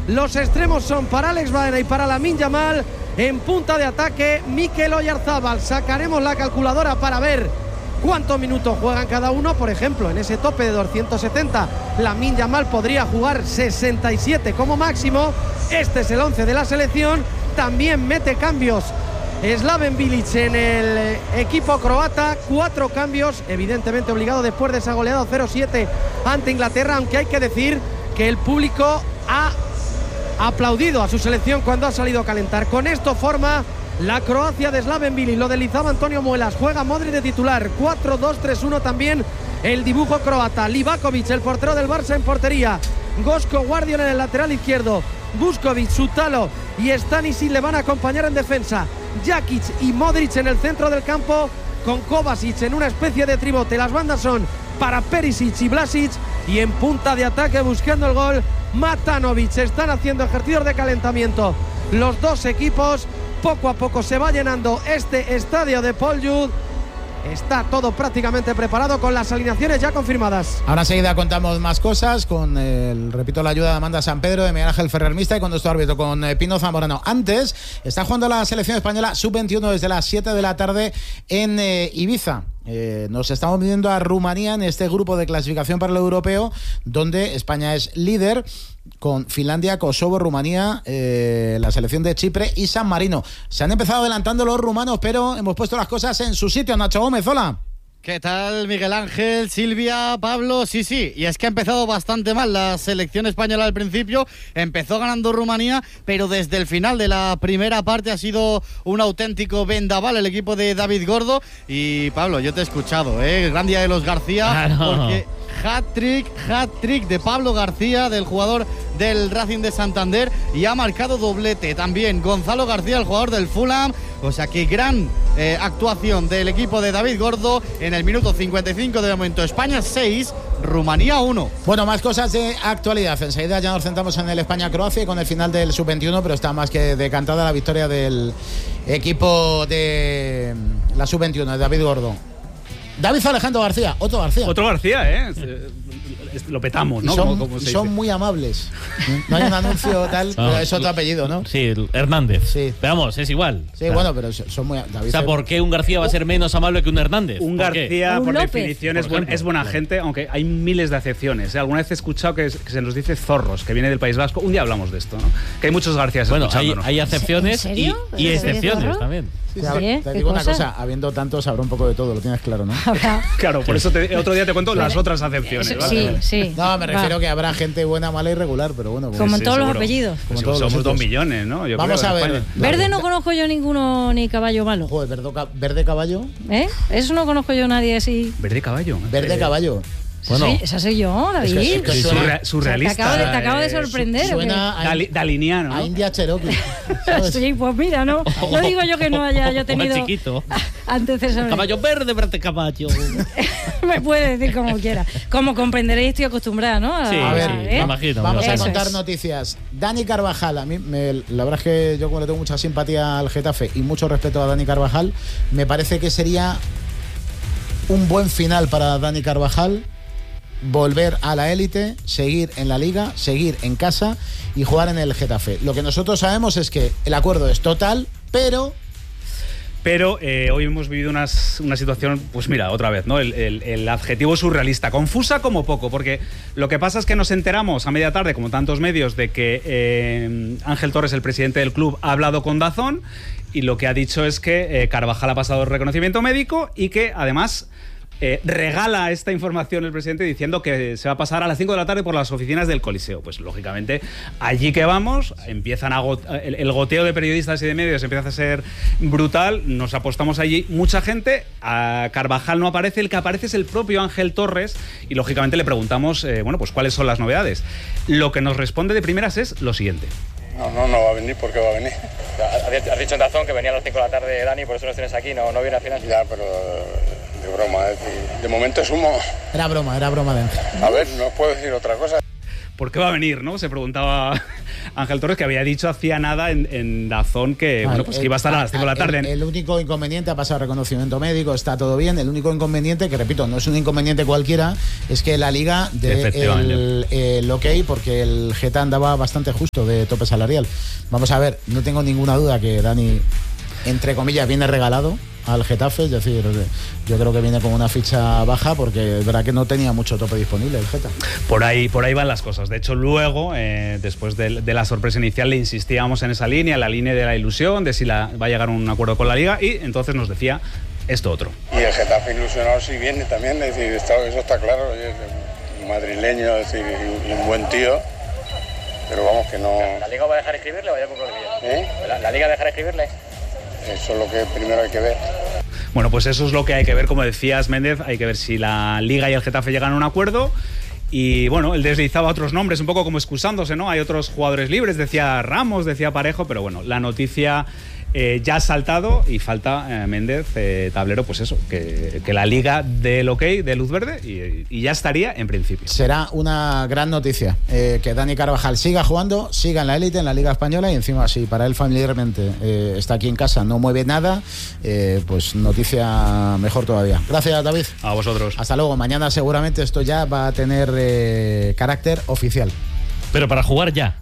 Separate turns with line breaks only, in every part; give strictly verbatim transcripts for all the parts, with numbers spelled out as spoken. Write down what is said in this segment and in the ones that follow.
Los extremos son para Alex Baena y para Lamine Yamal. En punta de ataque, Mikel Oyarzabal. Sacaremos la calculadora para ver cuántos minutos juegan cada uno. Por ejemplo, en ese tope de doscientos setenta, Lamine Yamal podría jugar sesenta y siete como máximo. Este es el once de la selección. También mete cambios Slaven Bilic en el equipo croata. Cuatro cambios, evidentemente obligado después de esa goleada cero siete ante Inglaterra, aunque hay que decir que el público ha aplaudido a su selección cuando ha salido a calentar. Con esto forma la Croacia de Slaven Bilic. Lo deslizaba Antonio Muelas. Juega Modric de titular. cuatro dos tres uno también el dibujo croata. Livakovic, el portero del Barça, en portería. Gosko Guardiol en el lateral izquierdo. Vuskovic, Sutalo y Stanisic le van a acompañar en defensa. Jakic y Modric en el centro del campo, con Kovacic en una especie de tribote. Las bandas son para Perisic y Vlasic, y en punta de ataque buscando el gol, Matanovic. Están haciendo ejercicios de calentamiento los dos equipos. Poco a poco se va llenando este estadio de Poljud. Está todo prácticamente preparado con las alineaciones ya confirmadas.
Ahora enseguida contamos más cosas con, el, repito, la ayuda de Amanda San Pedro, de Miguel Ángel Ferrer Mista y con nuestro árbitro, con eh, Pino Zamorano. Antes, está jugando la selección española sub veintiuno desde las siete de la tarde en eh, Ibiza. Eh, nos estamos midiendo a Rumanía en este grupo de clasificación para el europeo, donde España es líder, con Finlandia, Kosovo, Rumanía, eh, la selección de Chipre y San Marino. Se han empezado adelantando los rumanos, pero hemos puesto las cosas en su sitio. Nacho Gómez, hola.
¿Qué tal, Miguel Ángel, Silvia, Pablo? Sí, sí, y es que ha empezado bastante mal la selección española al principio. Empezó ganando Rumanía, pero desde el final de la primera parte ha sido un auténtico vendaval el equipo de David Gordo. Y Pablo, yo te he escuchado, ¿eh? El gran día de los García, claro, porque hat-trick, hat-trick de Pablo García, del jugador del Racing de Santander, y ha marcado doblete también Gonzalo García, el jugador del Fulham. O sea que gran eh, actuación del equipo de David Gordo en el minuto cincuenta y cinco. De momento España seis, Rumanía uno.
Bueno, más cosas de actualidad. Enseguida ya nos centramos en el España-Croacia y con el final del sub veintiuno, pero está más que decantada la victoria del equipo de la sub veintiuno de David Gordo. David Alejandro García, otro García.
Otro García, ¿eh? Lo petamos, ¿no?
Y son,
como, como se
son
dice.
muy amables. No hay un anuncio tal, pero es otro apellido, ¿no?
Sí, Hernández.
Sí.
Pero vamos, es igual.
Sí, o sea, bueno, pero son muy... David,
o sea, ¿por qué un García va a ser menos amable que un Hernández?
Un García, por, por definición,
por
es, buen, es buena gente, aunque hay miles de acepciones. ¿eh? Alguna vez he escuchado que, que se nos dice zorros, que viene del País Vasco. Un día hablamos de esto, ¿no? Que hay muchos Garcías
bueno, hay,
escuchándonos.
hay acepciones y, y excepciones también.
Sí, sí, te digo una cosa, habiendo tantos habrá un poco de todo, lo tienes claro, ¿no?
Claro, por eso te, otro día te cuento las otras acepciones, ¿vale?
Sí, sí.
No, me refiero Va. que habrá gente buena, mala y regular, pero bueno.
Como en
sí,
todos
seguro.
los apellidos.
Como
sí,
todos
somos
los
dos
millones, ¿no? Yo
Vamos
creo,
a ver.
España.
Verde no conozco yo ninguno, ni caballo malo.
Joder, verde, verde caballo.
¿Eh? Eso no conozco yo a nadie así.
Verde caballo.
Verde caballo.
Bueno, esa soy, esa soy yo, David.
Es que, es que
sí,
suena,
surrealista.
Te acabo de, te acabo de sorprender.
Suena a,
Dali, daliniano, ¿no?
a India Cherokee.
Sí, pues mira, no, no digo yo que no haya yo tenido
chiquito.
antecesores.
Caballo verde, verde caballo.
Me puede decir como quiera. Como comprenderéis, estoy acostumbrada, ¿no? A,
sí,
a ver,
sí,
¿eh?
me imagino.
Vamos
me
a
Eso
contar
es.
noticias. Dani Carvajal, a mí me, la verdad es que yo, como le tengo mucha simpatía al Getafe y mucho respeto a Dani Carvajal, me parece que sería un buen final para Dani Carvajal volver a la élite, seguir en la liga, seguir en casa y jugar en el Getafe. Lo que nosotros sabemos es que el acuerdo es total, pero...
Pero eh, hoy hemos vivido unas, una situación, pues mira, otra vez, ¿no? El, el, el adjetivo surrealista, confusa como poco, porque lo que pasa es que nos enteramos a media tarde, como tantos medios, de que eh, Ángel Torres, el presidente del club, ha hablado con DAZN y lo que ha dicho es que eh, Carvajal ha pasado el reconocimiento médico y que además... Eh, regala esta información el presidente diciendo que se va a pasar a las cinco de la tarde por las oficinas del Coliseo. Pues lógicamente allí que vamos empiezan a got- el, el goteo de periodistas y de medios empieza a ser brutal. Nos apostamos allí mucha gente. A Carvajal no aparece, el que aparece es el propio Ángel Torres y lógicamente le preguntamos eh, bueno, pues cuáles son las novedades. Lo que nos responde de primeras es lo siguiente.
No, no, no va a venir porque va a venir.
Has dicho en DAZN que venía a las cinco de la tarde Dani, por eso nos tienes aquí, no, no viene al final.
Ya, pero de broma, ¿eh? De momento es humo.
Era broma, era broma de Ángel.
A ver, no puedo decir otra cosa.
¿por qué va a venir, no? Se preguntaba Ángel Torres, que había dicho hacía nada en, en Dazón que,
Vale,
bueno, pues
el,
que iba a estar a las cinco de la tarde.
El, el único inconveniente, ha pasado reconocimiento médico, está todo bien. El único inconveniente, que repito, no es un inconveniente cualquiera, es que la Liga de el, el ok, porque el Geta andaba bastante justo de tope salarial. Vamos a ver, no tengo ninguna duda que Dani, entre comillas, viene regalado al Getafe, es decir, yo creo que viene con una ficha baja porque es verdad que no tenía mucho tope disponible el Geta.
Por ahí, por ahí van las cosas. De hecho, luego, eh, después de, de la sorpresa inicial, le insistíamos en esa línea, la línea de la ilusión, de si la, va a llegar a un acuerdo con la Liga, y entonces nos decía esto otro.
Y el Getafe ilusionado sí viene también, es decir, está, eso está claro, es un madrileño, es decir, y un buen tío, pero vamos que no...
¿La Liga va a dejar escribirle o vaya por los días?
¿Eh?
¿La, ¿La Liga dejará escribirle?
Eso es lo que primero hay que ver.
Bueno, pues eso es lo que hay que ver, como decías, Méndez, hay que ver si la Liga y el Getafe llegan a un acuerdo. Y bueno, él deslizaba otros nombres, un poco como excusándose, ¿no? Hay otros jugadores libres, decía Ramos, decía Parejo, pero bueno, la noticia eh, ya ha saltado y falta eh, Méndez, eh, tablero, pues eso, que, que la Liga dé el ok, dé luz verde y, y ya estaría en principio.
Será una gran noticia eh, que Dani Carvajal siga jugando, siga en la élite, en la Liga Española, y encima, si para él familiarmente eh, está aquí en casa, no mueve nada, eh, pues noticia mejor todavía. Gracias, David.
A vosotros.
Hasta luego. Mañana seguramente esto ya va a tener eh, carácter oficial.
Pero para jugar ya.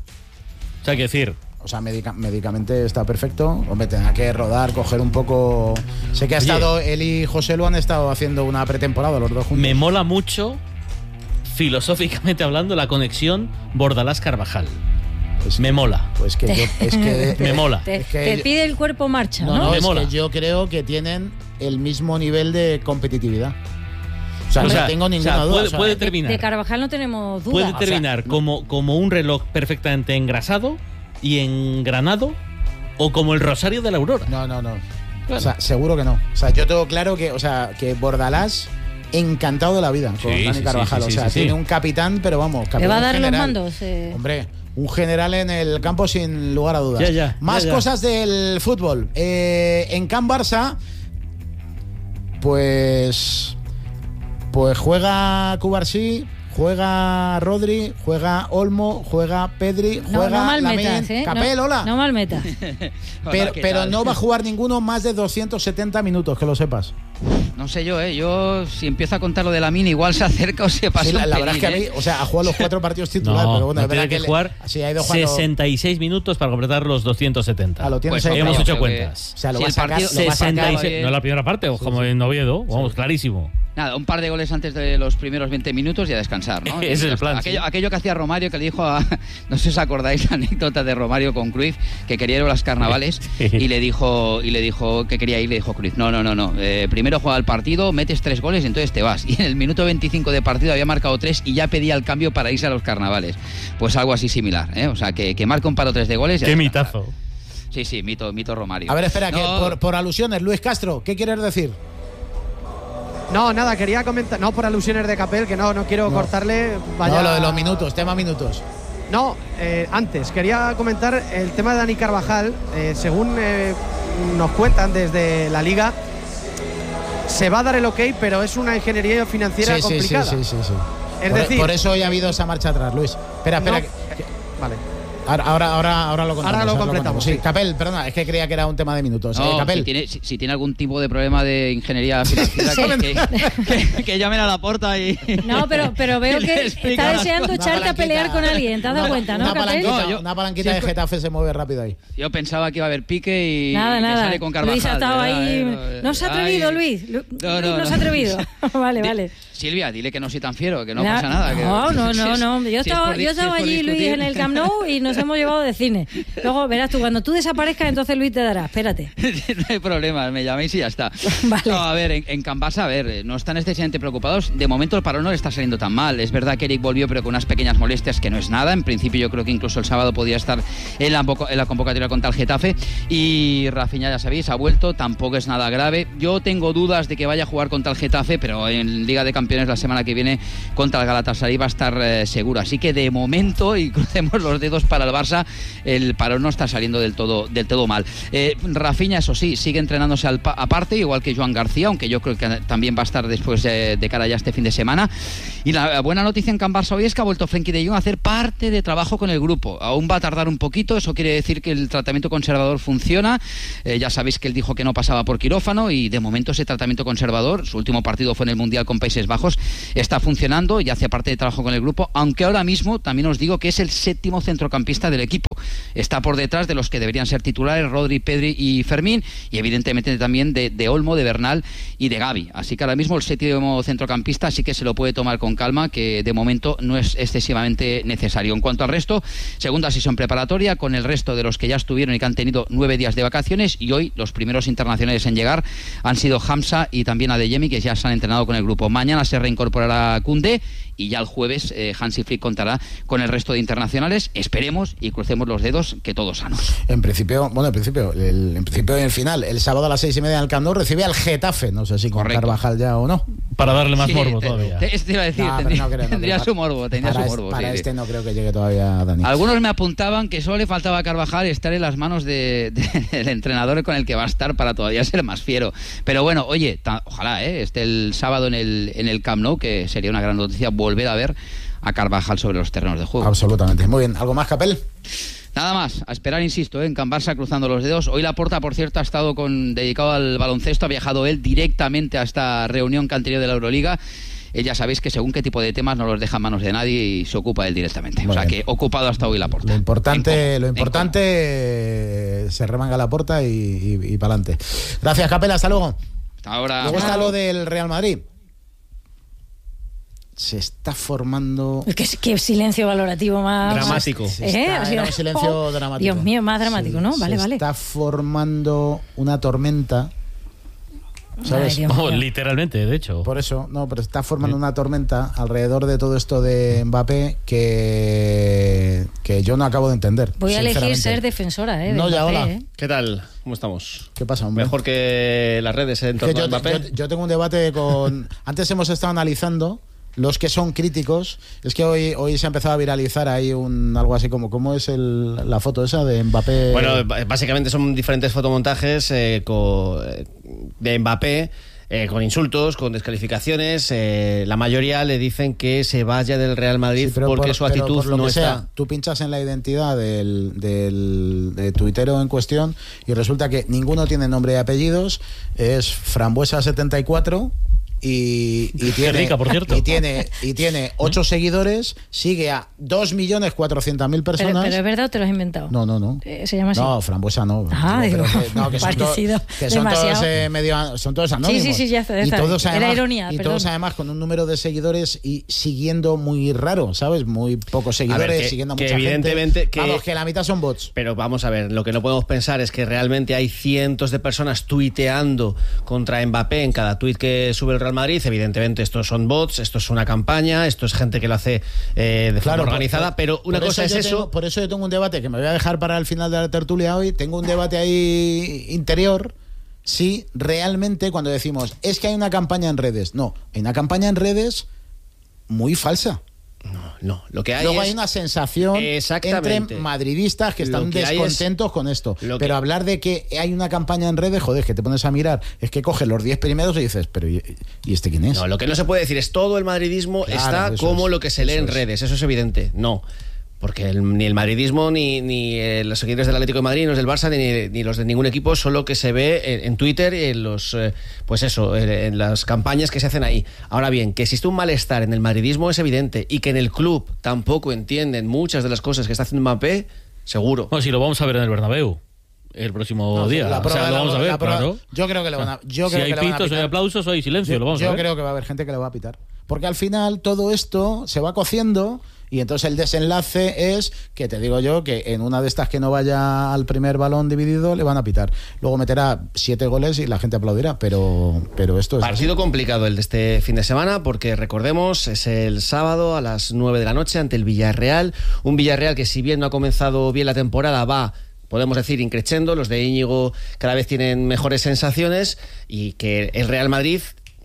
O sea, hay que decir...
O sea, médica, médicamente está perfecto. Hombre, tendrá que rodar, coger un poco... Sé que ha
Oye,
estado, él y José lo han estado haciendo una pretemporada los dos juntos.
Me mola mucho, filosóficamente hablando, la conexión Bordalás-Carvajal.
Pues,
me mola.
Pues que yo... Es que,
me mola.
Te,
es que
te
yo,
pide el cuerpo marcha, ¿no?
No, no,
Me
es
mola.
que yo creo que tienen el mismo nivel de competitividad. O sea,
O
no
sea,
tengo ninguna
o sea,
duda.
puede,
o sea,
puede
De,
terminar.
de Carvajal no tenemos duda.
Puede
O sea,
terminar
no.
como, como un reloj perfectamente engrasado y engranado, o como el rosario de la aurora.
No, no, no.
Claro.
O sea, seguro que no. O sea, yo tengo claro que, o sea, que Bordalás encantado de la vida con
Sí,
Dani
sí,
Carvajal.
sí, sí,
o sea,
sí,
tiene
sí.
un capitán, pero vamos, capitán
¿Le va a dar
general.
los mandos? Eh.
Hombre, un general en el campo sin lugar a dudas.
Ya, ya,
Más
ya, ya.
cosas del fútbol. Eh, en Can Barça, pues, pues juega Cubarsí, juega Rodri, juega Olmo, juega Pedri,
No,
juega
no mal
Lamine.
metas, ¿eh?
Capel,
no,
hola.
No mal metas.
pero pero no va a jugar ninguno más de doscientos setenta minutos, que lo sepas.
No sé yo, ¿eh? Yo, si empiezo a contar lo de Lamine, igual se acerca o se pasa
Sí, la,
un
la verdad es
pelín,
que a mí,
¿eh?
o sea, ha jugado los cuatro partidos titulares,
No,
pero bueno,
no
es verdad
tiene que,
le-
jugar
sí, ha ido jugando-
sesenta y seis minutos para completar los doscientos setenta.
Ah, lo tienes
Pues,
ahí.
Hemos
yo
hecho
creo que-
cuentas.
O sea, lo
Si
va a
el
sacar,
partido-
lo va a sacar-
sesenta y seis,
bien.
no la primera parte, o como en Oviedo, vamos, clarísimo.
Nada, un par de goles antes de los primeros veinte minutos y a descansar, ¿no?
Es
Y ya
el
está.
plan,
Aquello,
sí.
aquello que hacía Romario, que le dijo a... No sé si os acordáis la anécdota de Romario con Cruyff, que quería ir a los carnavales y le dijo y le dijo que quería ir, le dijo Cruyff, no, no, no, no, eh, primero juega el partido, metes tres goles y entonces te vas. Y en el minuto veinticinco de partido había marcado tres y ya pedía el cambio para irse a los carnavales. Pues algo así similar, ¿eh? O sea, que, que marca un paro tres de goles y a
Qué
descansar.
mitazo.
Sí, sí, mito, mito Romario.
A ver, espera, que
No,
por, por alusiones, Luis Castro, ¿qué quieres decir?
No, nada, quería comentar, no por alusiones de Capel, que no, no quiero
No.
cortarle. Vaya.
No, lo de los minutos, tema minutos.
No, eh, antes, quería comentar el tema de Dani Carvajal. Eh, según eh, nos cuentan desde la Liga, se va a dar el ok, pero es una ingeniería financiera
Sí, sí, sí,
complicada.
sí, sí, sí.
Es
por,
decir,
por eso hoy ha habido esa marcha atrás, Luis. Espera, espera.
no-
que- que-
vale.
ahora, ahora, ahora, ahora lo contamos.
Ahora lo completamos,
contamos. Sí,
sí.
Capel, perdona, es que creía que era un tema de minutos.
No,
Eh, Capel.
si, tiene, si, si tiene algún tipo de problema de ingeniería financiera, que, que, que- que llamen a la puerta y...
No, pero, pero veo
y le
que
explican
está
las
deseando
cosas.
echarte a pelear con alguien. ¿Te has dado
Una-
cuenta, no,
una
Capel?
palanquita,
No, yo-
una palanquita
si
de
es-
Getafe se mueve rápido ahí.
Yo pensaba que iba a haber pique y,
Nada,
y me
nada.
sale con Carvajal.
Luis ha estado
¿verdad?
ahí.
Eh,
No se ha atrevido,
ay.
Luis. Lu-
No,
Luis
no,
no se
no.
ha atrevido. Vale,
Di-
vale.
Silvia, dile que no soy tan fiero, que no
Na-
pasa nada. que-
no, no,
si
no,
es-
no. Yo
si es
estaba,
por di-
yo
si es
estaba
por
allí, Luis,
discutir.
en el Camp Nou y nos hemos llevado de cine. Luego verás tú, cuando tú desaparezcas, entonces Luis te dará. Espérate.
No hay problema, me llaméis y ya está.
Vale.
No, a ver, en, en Can Barça, a ver, eh, no están excesivamente preocupados. De momento el parón no le está saliendo tan mal. Es verdad que Eric volvió, pero con unas pequeñas molestias, que no es nada. En principio yo creo que incluso el sábado podía estar en la, en la convocatoria contra el Getafe. Y Rafinha, ya sabéis, ha vuelto, tampoco es nada grave. Yo tengo dudas de que vaya a jugar contra el Getafe, pero en Liga de Campeones la semana que viene contra el Galatasaray va a estar eh, seguro. Así que de momento, y crucemos los dedos para el Barça, el parón no está saliendo del todo, del todo mal. Eh, Rafinha, eso sí, sigue entrenándose al pa- aparte, igual que Joan García, aunque yo creo que también va a estar después de, de cara ya este fin de semana. Y la buena noticia en Can Barça hoy es que ha vuelto Frenkie de Jong a hacer parte de trabajo con el grupo. Aún va a tardar un poquito, eso quiere decir que el tratamiento conservador funciona. Eh, ya sabéis que él dijo que no pasaba por quirófano y de momento ese tratamiento conservador, su último partido fue en el Mundial con Países Bajos, está funcionando y hace parte de trabajo con el grupo, aunque ahora mismo también os digo que es el séptimo centrocampista del equipo. Está por detrás de los que deberían ser titulares, Rodri, Pedri y Fermín, y evidentemente también de, de Olmo, de Bernal y de Gavi. Así que ahora mismo el séptimo centrocampista sí que se lo puede tomar con calma, que de momento no es excesivamente necesario. En cuanto al resto, segunda sesión preparatoria con el resto de los que ya estuvieron y que han tenido nueve días de vacaciones, y hoy los primeros internacionales en llegar han sido Hamza y también Adeyemi, que ya se han entrenado con el grupo. Mañana se reincorporará Koundé y ya el jueves eh, Hansi Flick contará con el resto de internacionales. Esperemos y crucemos los dedos que todos sanos.
En principio, bueno, en principio, el, en principio y el final, el sábado a las seis y media en el Camp Nou recibe al Getafe, no sé si con
Correcto.
Carvajal ya o no.
Para darle más
Sí,
morbo
te,
todavía.
Te, te iba a decir,
No,
tendría,
no creo, no
tendría
creo.
su morbo, tendría
Para,
su morbo.
es, para
sí,
este
sí.
no creo que llegue todavía Dani.
Algunos me apuntaban que solo le faltaba a Carvajal estar en las manos de, de, del entrenador con el que va a estar para todavía ser más fiero. Pero bueno, oye, ta, ojalá eh, esté el sábado en el, en el Camp Nou, que sería una gran noticia volver a ver a Carvajal sobre los terrenos de juego.
Absolutamente. Muy bien. ¿Algo más, Capel?
Nada más, a esperar, insisto, ¿eh? En Can Barça cruzando los dedos. Hoy Laporta, por cierto, ha estado con, dedicado al baloncesto, ha viajado él directamente a esta reunión que han tenido de la Euroliga. Eh, ya sabéis que según qué tipo de temas no los deja en manos de nadie y se ocupa él directamente.
Muy
o sea
bien.
que ocupado hasta hoy Laporta.
Lo importante,
En
lo
cómo,
importante eh, se remanga la puerta y, y, y para adelante. Gracias, Capel, hasta luego.
Hasta ahora.
Luego está lo del Real Madrid. Se está formando...
Es que qué silencio valorativo más
Dramático.
Se
¿Eh?
está-
Ha sido-
era un silencio
Oh,
dramático.
Dios mío, más dramático,
Sí,
¿no? Vale,
se
vale.
está formando una tormenta, ¿sabes?
Ay, Dios
Oh,
mío.
literalmente, de hecho.
Por eso, no, pero está formando una tormenta alrededor de todo esto de Mbappé que, que yo no acabo de entender.
Voy a elegir
sinceramente.
ser defensora, ¿eh? de
No, ya,
Mbappé,
hola.
¿eh?
¿Qué tal? ¿Cómo estamos?
¿Qué pasa, hombre?
Mejor que las redes en
Es que
torno a
yo,
Mbappé.
yo- yo tengo un debate con... Antes hemos estado analizando los que son críticos. Es que hoy, hoy se ha empezado a viralizar ahí un algo así como ¿cómo es el, la foto esa de Mbappé?
Bueno, b- básicamente son diferentes fotomontajes eh, co- eh, de Mbappé. Eh, con insultos, con descalificaciones, eh, la mayoría le dicen que se vaya del Real Madrid
Sí, pero
porque
por-
su
pero
actitud
por lo
no
que
está.
sea, tú pinchas en la identidad del, del de tuitero en cuestión y resulta que ninguno tiene nombre y apellidos, es Frambuesa setenta y cuatro y, y tiene
rica, por cierto.
y tiene y tiene ocho seguidores, sigue a dos millones cuatrocientas mil
Pero,
personas.
pero es verdad o te lo has inventado.
No, no, no.
Eh, se llama así.
No, Frambuesa no.
Ah,
Digo,
digo,
pero que- no, que son, to-
parecido,
que son todos
demasiado.
eh, medio, son todos anónimos.
Sí, sí, sí, ya está, ya
y
está.
todos
Era
además,
ironía,
y
perdón.
todos además con un número de seguidores y siguiendo muy raro, ¿sabes? Muy pocos seguidores,
que-
siguiendo a
que
mucha
evidentemente
gente.
que-
Vamos, que la mitad son bots.
Pero vamos a ver, lo que no podemos pensar es que realmente hay cientos de personas tuiteando contra Mbappé en cada tuit que sube el Real Madrid. Evidentemente estos son bots, esto es una campaña, esto es gente que lo hace eh, de forma organizada,
por-
pero una
por
cosa es
yo
eso.
tengo- por eso yo tengo un debate que me voy a dejar para el final de la tertulia hoy. Tengo un debate ahí interior. Si realmente cuando decimos es que hay una campaña en redes, no, hay una campaña en redes muy falsa.
No, no, lo que hay
Luego
es...
hay una sensación
Exactamente.
entre madridistas que están
Lo que hay
descontentos
es-
con esto.
lo
Pero
que-
hablar de que hay una campaña en redes, joder, que te pones a mirar, es que coges los diez primeros y dices, pero ¿y, y este quién es?
No, lo que no se puede decir es todo el madridismo
Claro,
está
eso
como
es,
lo que se lee
eso
en
es.
redes, eso es evidente. No. Porque el- ni el madridismo, ni, ni eh, los seguidores del Atlético de Madrid, ni los del Barça, ni, ni los de ningún equipo, son lo que se ve en, en Twitter y en los, eh, pues eso, en, en las campañas que se hacen ahí. Ahora bien, que existe un malestar en el madridismo es evidente y que en el club tampoco entienden muchas de las cosas que está haciendo Mbappé, seguro.
Bueno, si lo vamos a ver en el Bernabéu el próximo
No,
día.
la
o
prueba
sea,
de
lo
la-
vamos a ver,
la prueba-
claro.
Yo creo que le van a, yo
si
creo
hay
que le van a
pitos, hay
pitar.
aplausos o hay silencio,
Yo,
lo vamos
yo
a ver.
creo que va a haber gente que le va a pitar. Porque al final todo esto se va cociendo y entonces el desenlace es que te digo yo que en una de estas que no vaya al primer balón dividido le van a pitar. Luego meterá siete goles y la gente aplaudirá, pero, pero esto es
Partido complicado el de este fin de semana porque recordemos es el sábado a las nueve de la noche ante el Villarreal, un Villarreal que si bien no ha comenzado bien la temporada va, podemos decir, increciendo, los de Íñigo cada vez tienen mejores sensaciones y que el Real Madrid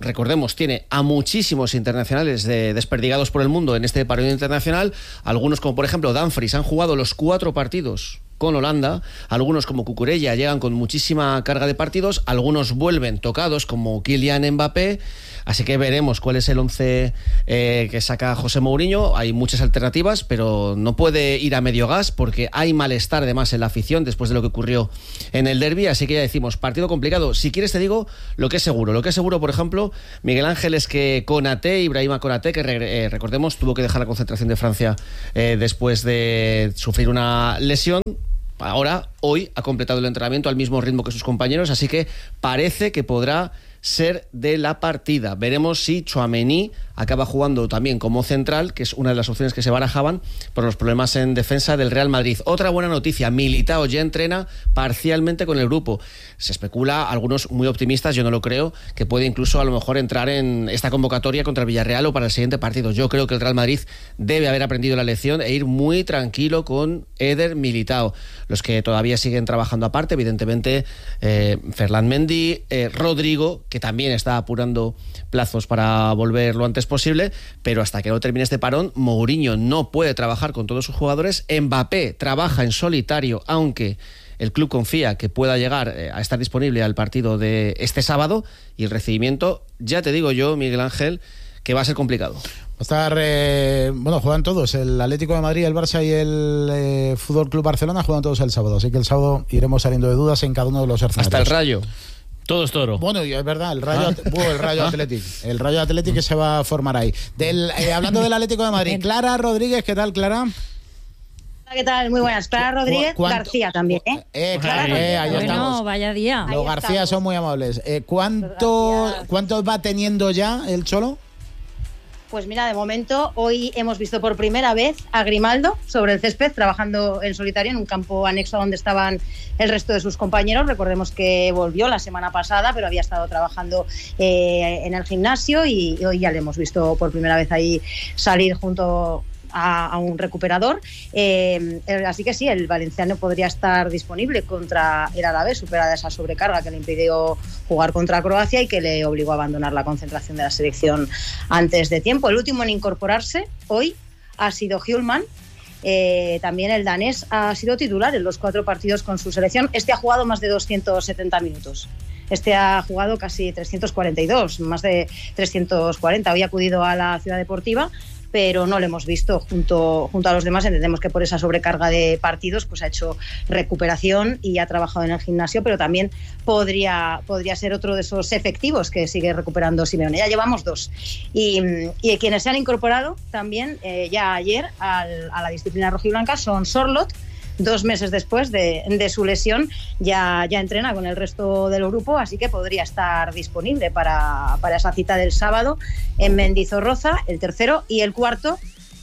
recordemos, tiene a muchísimos internacionales de, desperdigados por el mundo en este parón internacional. Algunos, como por ejemplo Dumfries, han jugado los cuatro partidos con Holanda. Algunos, como Cucurella, llegan con muchísima carga de partidos. Algunos vuelven tocados, como Kylian Mbappé. Así que veremos cuál es el once eh, que saca José Mourinho. Hay muchas alternativas, pero no puede ir a medio gas porque hay malestar además en la afición después de lo que ocurrió en el derbi. Así que ya decimos, partido complicado. Si quieres te digo lo que es seguro. Lo que es seguro, por ejemplo, Miguel Ángel, es que Konaté, Ibrahima Konaté, que eh, recordemos tuvo que dejar la concentración de Francia eh, después de sufrir una lesión, ahora, hoy, ha completado el entrenamiento al mismo ritmo que sus compañeros, así que parece que podrá ser de la partida. Veremos si Tchouaméni acaba jugando también como central, que es una de las opciones que se barajaban por los problemas en defensa del Real Madrid. Otra buena noticia, Militao ya entrena parcialmente con el grupo. Se especula, algunos muy optimistas, yo no lo creo, que puede incluso a lo mejor entrar en esta convocatoria contra el Villarreal o para el siguiente partido. Yo creo que el Real Madrid debe haber aprendido la lección e ir muy tranquilo con Eder Militao. Los que todavía siguen trabajando aparte, evidentemente, eh, Ferland Mendy, eh, Rodrigo, que también está apurando plazos para volver lo antes posible, pero hasta que no termine este parón, Mourinho no puede trabajar con todos sus jugadores. Mbappé trabaja en solitario, aunque el club confía que pueda llegar a estar disponible al partido de este sábado, y el recibimiento, ya te digo yo, Miguel Ángel, que va a ser complicado.
Va a estar, eh, bueno, juegan todos, el Atlético de Madrid, el Barça y el eh, Fútbol Club Barcelona juegan todos el sábado, así que el sábado iremos saliendo de dudas en cada uno de los escenarios.
Hasta el Rayo.
Todo es toro.
Bueno, y es verdad, el Rayo, ¿Ah? uh, el Rayo Atlético. El Rayo Atlético que se va a formar ahí. Del, eh, hablando del Atlético de Madrid, Clara Rodríguez, ¿qué tal, Clara?
Hola, ¿qué tal? Muy buenas. Clara Rodríguez, García también, ¿eh?
eh Clara, eh, ahí
bueno,
estamos.
Vaya día.
Los García son muy amables. Eh, ¿cuánto, ¿Cuántos va teniendo ya el Cholo?
Pues mira, de momento, hoy hemos visto por primera vez a Grimaldo sobre el césped, trabajando en solitario en un campo anexo a donde estaban el resto de sus compañeros. Recordemos que volvió la semana pasada, pero había estado trabajando eh, en el gimnasio y, y hoy ya le hemos visto por primera vez ahí salir junto a, a un recuperador. Eh, así que sí, el valenciano podría estar disponible contra el Alavés, superada esa sobrecarga que le impidió jugar contra Croacia y que le obligó a abandonar la concentración de la selección antes de tiempo. El último en incorporarse hoy ha sido Hjulmand. Eh, también el danés ha sido titular en los cuatro partidos con su selección. Este ha jugado más de doscientos setenta minutos. Este ha jugado casi trescientos cuarenta y dos, más de trescientos cuarenta. Hoy ha acudido a la Ciudad Deportiva, pero no lo hemos visto junto, junto a los demás. Entendemos que por esa sobrecarga de partidos pues ha hecho recuperación y ha trabajado en el gimnasio, pero también podría, podría ser otro de esos efectivos que sigue recuperando Simeone. Ya llevamos dos. Y, y quienes se han incorporado también eh, ya ayer al, a la disciplina rojiblanca son Sorloth. Dos meses después de, de su lesión ya, ya entrena con el resto del grupo, así que podría estar disponible para, para esa cita del sábado en Mendizorroza, el tercero. Y el cuarto,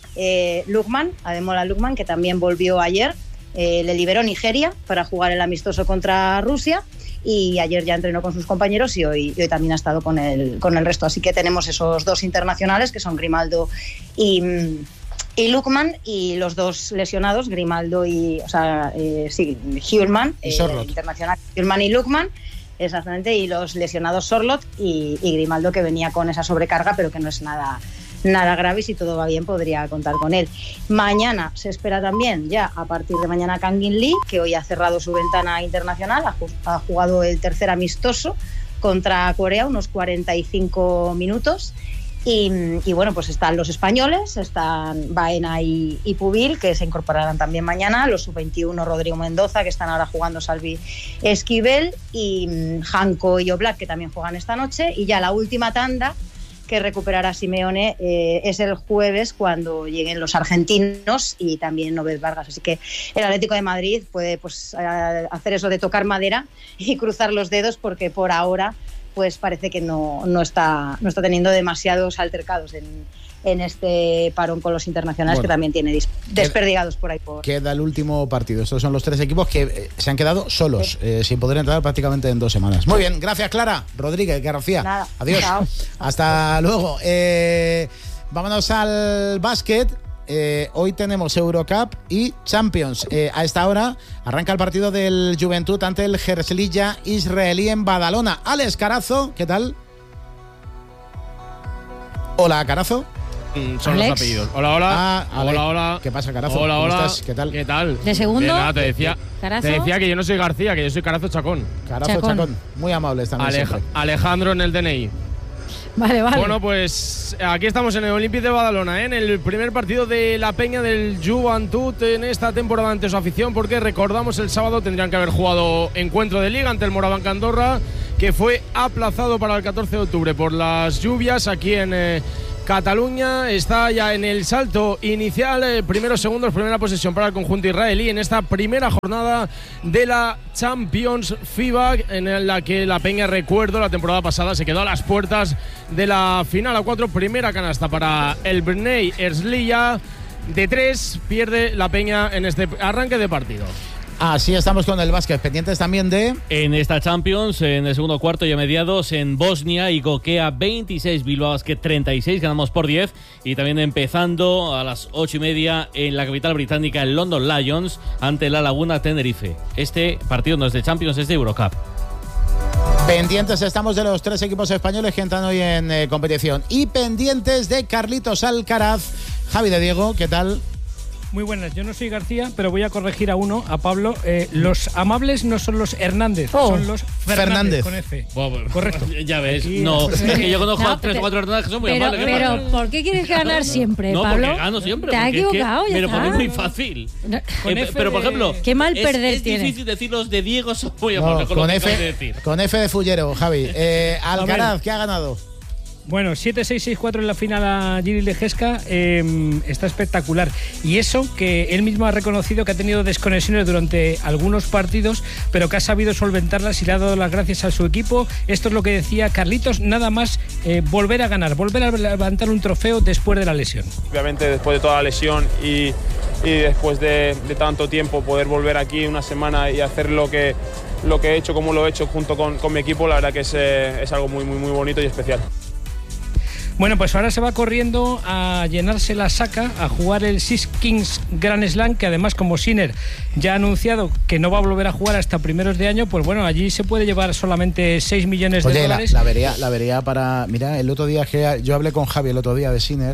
eh, Lukman, Ademola Lukman, que también volvió ayer, eh, le liberó Nigeria para jugar el amistoso contra Rusia, y ayer ya entrenó con sus compañeros y hoy, y hoy también ha estado con el, con el resto. Así que tenemos esos dos internacionales que son Grimaldo y... y Lukman, y los dos lesionados, Grimaldo y, o sea, eh, sí, Hjulmand, eh, internacional, Hjulmand y Lukman, exactamente, y los lesionados Sorloth y, y Grimaldo, que venía con esa sobrecarga, pero que no es nada, nada grave, y si todo va bien podría contar con él. Mañana se espera también, ya a partir de mañana, Kangin Lee, que hoy ha cerrado su ventana internacional, ha, ha jugado el tercer amistoso contra Corea, unos cuarenta y cinco minutos. Y, y bueno, pues están los españoles, están Baena y, y Pubil, que se incorporarán también mañana, los sub veintiuno Rodrigo Mendoza, que están ahora jugando Salvi Esquivel, y Janko y Oblak, que también juegan esta noche. Y ya la última tanda que recuperará Simeone eh, es el jueves, cuando lleguen los argentinos y también Nobel Vargas. Así que el Atlético de Madrid puede pues hacer eso de tocar madera y cruzar los dedos, porque por ahora pues parece que no, no, está, no está teniendo demasiados altercados en, en este parón con los internacionales, bueno, que también tiene desperdigados por ahí. Por... Queda
el último partido. Estos son los tres equipos que eh, se han quedado solos, sí. eh, sin poder entrar prácticamente en dos semanas. Muy bien, gracias Clara Rodríguez García. Nada. Adiós. Chao. Hasta luego. Eh, vámonos al básquet. Eh, hoy tenemos Eurocup y Champions. Eh, a esta hora arranca el partido del Juventud ante el Herzliya israelí en Badalona. Alex Carazo, ¿qué tal? Hola, Carazo.
Son
Alex.
los apellidos. Hola, hola.
Ah, Ale.
hola, hola.
¿Qué pasa, Carazo?
Hola,
¿Cómo
hola.
estás? ¿Qué tal?
¿Qué tal?
¿De segundo?
De nada, te decía,
¿Carazo?
te decía que yo no soy García, que yo soy Carazo Chacón.
Carazo
Chacón.
Chacón. Muy amable también
Aleja-
siempre.
Alejandro en el D N I.
Vale, vale.
Bueno, pues aquí estamos en el Olympic de Badalona, ¿eh? En el primer partido de la Peña del Joventut en esta temporada ante su afición, porque recordamos el sábado tendrían que haber jugado encuentro de liga ante el Morabanc Andorra, que fue aplazado para el catorce de octubre por las lluvias aquí en eh, Cataluña. Está ya en el salto inicial, eh, primeros segundos, primera posesión para el conjunto israelí en esta primera jornada de la Champions FIBA, en la que la Peña, recuerdo, la temporada pasada se quedó a las puertas de la final a cuatro. Primera canasta para el Bnei Herzliya, de tres, pierde la Peña en este arranque de partido.
Así estamos con el básquet, pendientes también de...
En esta Champions, en el segundo cuarto y a mediados, en Bosnia, Igokea veintiséis, Bilbao Basket treinta y seis, ganamos por diez. Y también empezando a las ocho y media en la capital británica, el London Lions ante la Laguna Tenerife. Este partido no es de Champions, es de Eurocup.
Pendientes estamos de los tres equipos españoles que entran hoy en eh, competición. Y pendientes de Carlitos Alcaraz. Javi de Diego, ¿qué tal?
Muy buenas, yo no soy García, pero voy a corregir a uno, a Pablo. Eh, los amables no son los Hernández,
Oh.
son los
Fernández.
Fernández, con F.
Correcto. Ya ves,
Aquí-
no, es que yo conozco
No,
a tres o
pero-
cuatro Hernández que son muy
pero,
amables. ¿qué
pero,
pasa?
¿por qué quieres ganar siempre,
No,
Pablo?
porque gano siempre.
Te has
porque es que
equivocado, ya
me lo
está.
pones muy fácil.
No,
Con
Eh,
F
pero, por
de-
ejemplo,
Qué mal
es,
perder
es
tienes.
difícil decir los de Diego son muy
No,
amables, con,
con,
lo que acabas de
F,
decir.
con F de Fullero, Javi. Eh, Alcaraz, ¿qué ha ganado?
Bueno, siete seis seis cuatro en la final a Giri Lejeska, eh, está espectacular. Y eso que él mismo ha reconocido que ha tenido desconexiones durante algunos partidos, pero que ha sabido solventarlas y le ha dado las gracias a su equipo. Esto es lo que decía Carlitos, nada más eh, volver a ganar, volver a levantar un trofeo después de la lesión.
Obviamente después de toda la lesión y, y después de, de tanto tiempo poder volver aquí una semana y hacer lo que, lo que he hecho como lo he hecho junto con, con mi equipo, la verdad que es, eh, es algo muy, muy, muy bonito y especial.
Bueno, pues ahora se va corriendo a llenarse la saca, a jugar el Six Kings Grand Slam, que además, como Sinner ya ha anunciado que no va a volver a jugar hasta primeros de año, pues bueno, allí se puede llevar solamente seis millones de
Oye, la,
dólares.
la vería, la vería para... Mira, el otro día que yo hablé con Javi el otro día de Sinner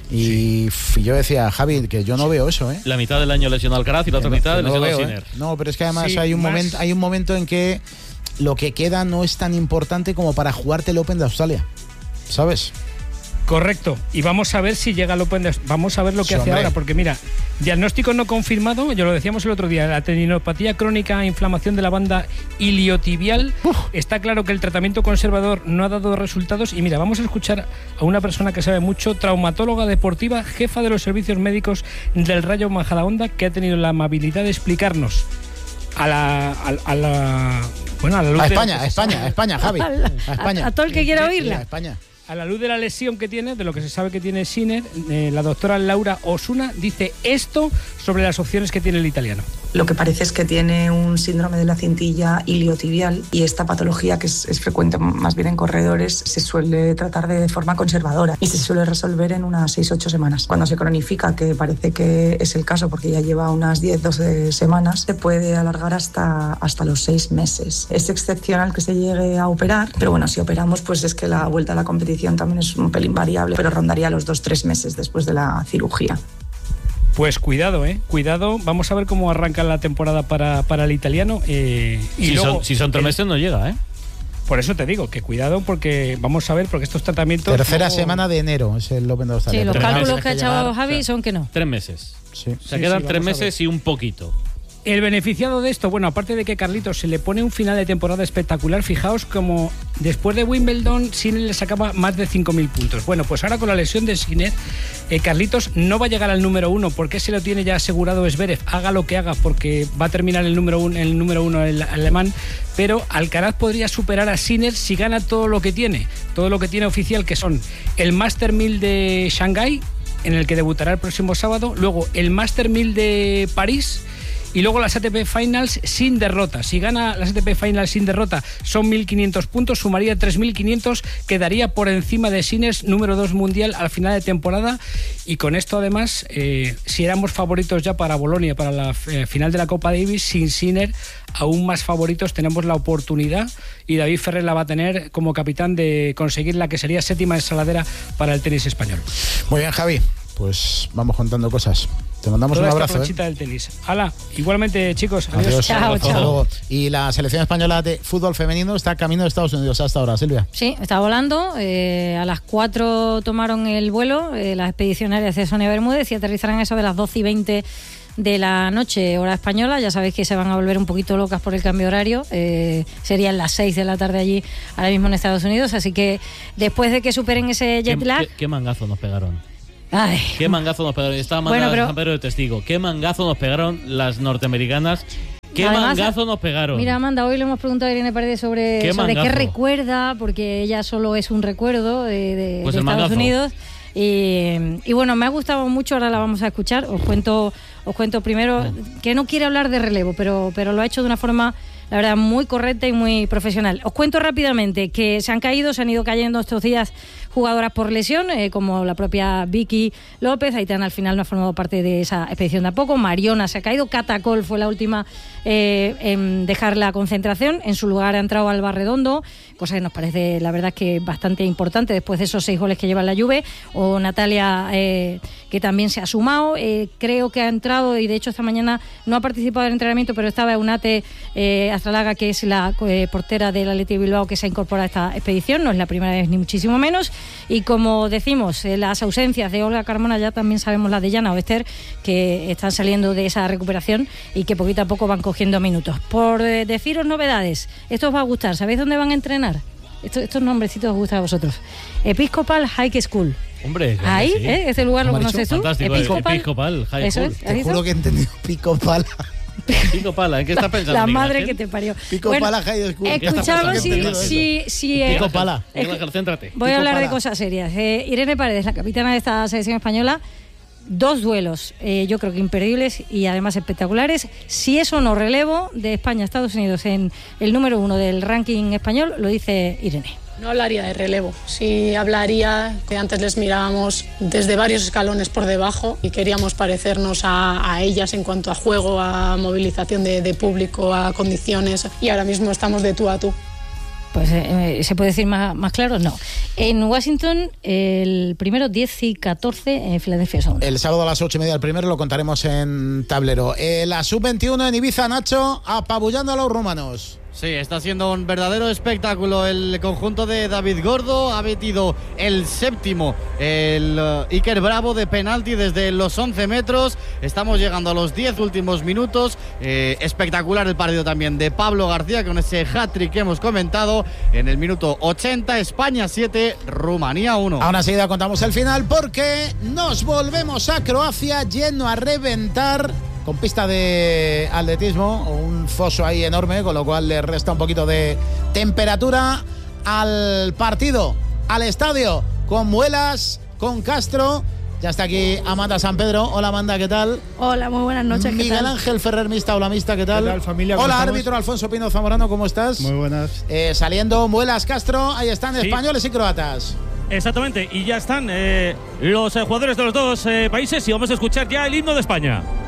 y f- yo decía, Javi, que yo no veo eso, ¿eh?
La mitad del año lesionado Alcaraz y la otra
Que no-
mitad
que no lo
lesionado
veo, ¿eh?
Sinner.
No, pero es que además
Sí,
hay un
más-
momento, hay un momento en que lo que queda no es tan importante como para jugarte el Open de Australia, ¿sabes?
Correcto. Y vamos a ver si llega al Open de... Vamos a ver lo que
Sí,
hace
hombre.
ahora, porque mira, diagnóstico no confirmado, ya lo decíamos el otro día, la tendinopatía crónica, inflamación de la banda iliotibial. Está claro que el tratamiento conservador no ha dado resultados. Y mira, vamos a escuchar a una persona que sabe mucho, traumatóloga deportiva, jefa de los servicios médicos del Rayo Majadahonda, que ha tenido la amabilidad de explicarnos a la... A, a la bueno, a la luz
A
de-
España, a España, a España, Javi.
A la-
A España.
a- a todo el que quiera
Sí,
oírla.
a España.
A la luz de la lesión que tiene, de lo que se sabe que tiene Sinner, eh, la doctora Laura Osuna dice esto sobre las opciones que tiene el italiano.
Lo que parece es que tiene un síndrome de la cintilla iliotibial y esta patología, que es, es frecuente más bien en corredores, se suele tratar de forma conservadora y se suele resolver en unas seis ocho semanas. Cuando se cronifica, que parece que es el caso porque ya lleva unas diez doce semanas, se puede alargar hasta, hasta los seis meses. Es excepcional que se llegue a operar, pero bueno, si operamos, pues es que la vuelta a la competición también es un pelín variable, pero rondaría los dos tres meses después de la cirugía.
Pues cuidado, ¿eh? Cuidado. Vamos a ver cómo arranca la temporada para, para el italiano. Eh, y
Si
luego,
son, si son tres
el-
meses no llega, ¿eh?
Por eso te digo que cuidado, porque vamos a ver, porque estos tratamientos...
Tercera
luego-
semana de enero es el Open de Australia.
Sí, los
Tres
cálculos
meses
que ha echado
llegar.
Javi son que no.
Tres meses.
Sí.
O sea,
Sí,
quedan
sí,
tres
vamos a
meses y un poquito.
El beneficiado de esto, bueno, aparte de que Carlitos se le pone un final de temporada espectacular, fijaos como después de Wimbledon Sinner le sacaba más de cinco mil puntos. Bueno, pues ahora con la lesión de Sinner, eh, Carlitos no va a llegar al número uno, porque se lo tiene ya asegurado Zverev, haga lo que haga, porque va a terminar el número uno, el número uno el alemán, pero Alcaraz podría superar a Sinner si gana todo lo que tiene, todo lo que tiene oficial, que son el Master mil de Shanghái, en el que debutará el próximo sábado, luego el Master mil de París, Y luego las A T P Finals sin derrota. Si gana las A T P Finals sin derrota son mil quinientos puntos, sumaría tres mil quinientos, quedaría por encima de Sinner, número dos mundial al final de temporada. Y con esto además, eh, si éramos favoritos ya para Bolonia, para la eh, final de la Copa Davis, sin Sinner, aún más favoritos, tenemos la oportunidad, y David Ferrer la va a tener como capitán, de conseguir la que sería séptima ensaladera para el tenis español.
Muy bien, Javi, pues vamos contando cosas. Te mandamos
Toda
un abrazo.
Esta planchita
¿eh?
del tenis. Hala, igualmente, chicos. Adiós.
Adiós.
Chao,
Hasta
chao.
luego. Y la selección española de fútbol femenino está camino de Estados Unidos hasta ahora, Silvia.
Sí, está volando. Eh, a las cuatro tomaron el vuelo eh, las expedicionarias de Sonia Bermúdez y aterrizarán eso de las doce y veinte de la noche, hora española. Ya sabéis que se van a volver un poquito locas por el cambio horario. Eh, serían las seis de la tarde allí, ahora mismo en Estados Unidos. Así que después de que superen ese jet lag...
¿Qué, qué, qué mangazo nos pegaron?
Ay.
¿Qué mangazo nos pegaron? Estaba
Bueno,
mandando
pero-
San Pedro de testigo. ¿Qué mangazo nos pegaron las norteamericanas? ¿Qué
Además,
mangazo nos pegaron?
Mira, Amanda, hoy le hemos preguntado a Irene Paredes sobre
¿Qué
qué, sobre qué
mangazo?
recuerda, porque ella solo es un recuerdo de, de-
Pues
de
el
Estados
mangazo.
Unidos. Y, y bueno, me ha gustado mucho, ahora la vamos a escuchar. Os cuento, os cuento primero que no quiere hablar de relevo, pero, pero lo ha hecho de una forma, la verdad, muy correcta y muy profesional. Os cuento rápidamente que se han caído, se han ido cayendo estos días jugadoras por lesión, eh, como la propia Vicky López. Aitana al final no ha formado parte de esa expedición tampoco. Mariona se ha caído. Catacol fue la última eh, en dejar la concentración. En su lugar ha entrado Alba Redondo, cosa que nos parece, la verdad, que bastante importante después de esos seis goles que lleva la Juve. O Natalia, eh, que también se ha sumado. Eh, creo que ha entrado, y de hecho esta mañana no ha participado del entrenamiento, pero estaba Eunate eh, Astralaga, que es la eh, portera del Athletic Bilbao, que se ha incorporado a esta expedición. No es la primera vez, ni muchísimo menos. Y como decimos, eh, las ausencias de Olga Carmona, ya también sabemos las de Yana Oester, que están saliendo de esa recuperación y que poquito a poco van cogiendo minutos. Por eh, deciros novedades, esto os va a gustar. ¿Sabéis dónde van a entrenar? Esto, estos nombrecitos os gustan a vosotros. Episcopal High School.
Hombre,
Ahí,
sí.
¿eh? Este lugar lo
¿Cómo has
conoces
dicho?
tú.
Fantástico,
Episcopal.
Episcopal High
Eso
School.
es, ¿has
Te
visto?
juro que he entendido pico pala.
Pico pala, ¿en qué estás pensando?
La
Miguel
madre
Ángel?
que te parió.
Pico pala High School.
¿En qué estás
Escuchadlo
pensando?
si,
Miguel Ángel?
si, si, eh,
Pico pala.
es
Miguel
que-
Ángel, céntrate.
Voy a
Pico
hablar de
pala.
cosas serias. Eh, Irene Paredes, la capitana de esta selección española, dos duelos, eh, yo creo que imperdibles y además espectaculares. Si es o no relevo de España a Estados Unidos en el número uno del ranking español, lo dice Irene.
No hablaría de relevo, sí hablaría que antes les mirábamos desde varios escalones por debajo y queríamos parecernos a, a ellas en cuanto a juego, a movilización de, de público, a condiciones, y ahora mismo estamos de tú a tú.
Pues eh, ¿se puede decir más, más claro? No. En Washington, el primero diez y catorce en Filadelfia Sound.
El sábado a las ocho y media el primero lo contaremos en tablero. Eh, la sub veintiuno en Ibiza, Nacho, apabullando a los rumanos.
Sí, está siendo un verdadero espectáculo el conjunto de David Gordo. Ha metido el séptimo, el uh, Iker Bravo, de penalti desde los once metros. Estamos llegando a los diez últimos minutos. Eh, espectacular el partido también de Pablo García con ese hat-trick que hemos comentado. En el minuto ochenta, España siete, Rumanía uno.
Ahora enseguida contamos el final porque nos volvemos a Croacia lleno a reventar, con pista de atletismo, un foso ahí enorme, con lo cual le resta un poquito de temperatura al partido, al estadio, con Muelas, con Castro. Ya está aquí Amanda San Pedro. Hola, Amanda, ¿qué tal?
Hola, muy buenas noches. ¿qué
Miguel
tal?
Ángel Ferrer Mista, hola Mista, ¿qué tal?
¿Qué tal, familia? ¿Cómo
Hola,
estamos?
árbitro Alfonso Pino Zamorano, ¿cómo estás?
Muy buenas.
Eh, saliendo Muelas, Castro, ahí están
Sí.
españoles y croatas.
Exactamente, y ya están eh, los eh, jugadores de los dos eh, países y vamos a escuchar ya el himno de España.